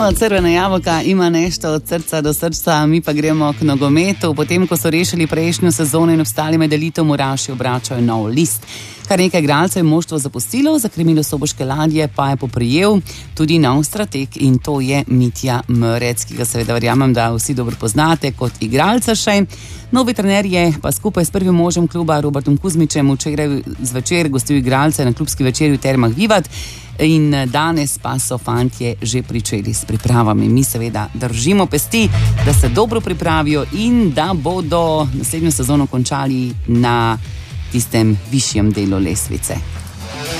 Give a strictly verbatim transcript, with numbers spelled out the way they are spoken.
No, crvena jabolka ima nešto od srca do srca, mi pa gremo k nogometu. Potem, ko so rešili prejšnjo sezono in obstali med elito, Muraši obračajo nov list. Kar nekaj igralcev je moštvo zapustilo, za krmilo soboške ladje pa je poprijel tudi nov strateg in to je Mitja Mrec, ki ga seveda verjamem, da vsi dobro poznate kot igralca še. Novi trener je pa skupaj s prvim možem kluba Robertom Kuzmičem včeraj zvečer gostil igralce na klubski večerji v Termah Vivat in danes pa so fantje že pričeli s pripravami. Mi seveda držimo pesti, da se dobro pripravijo in da bodo naslednjo sezono končali na tistem višjem delu lestvice.